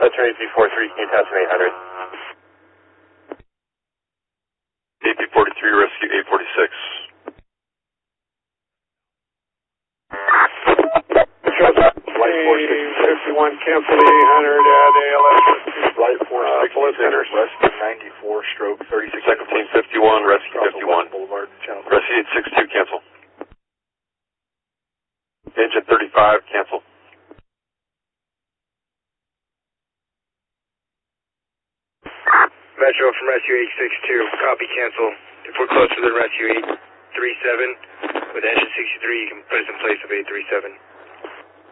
Turn AP43, can you pass an 800? AP43, rescue 846. Flight 451, cancel the 800 at ALS. Flight 466, rescue 94, stroke 36. Second team 51, rescue 51. Boulevard, channel. Rescue 862, cancel. Engine 35, cancel. Metro from rescue 862, copy, cancel. If we're closer than rescue 837 with engine 63, you can put us in place of 837.